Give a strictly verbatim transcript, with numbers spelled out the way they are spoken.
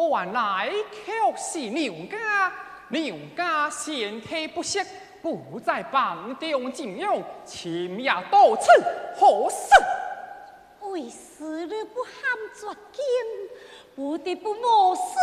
原来却是牛家，牛家贤体不识，不在房中禁用，深夜到此何事？ 为师日不堪绝境，不得不冒死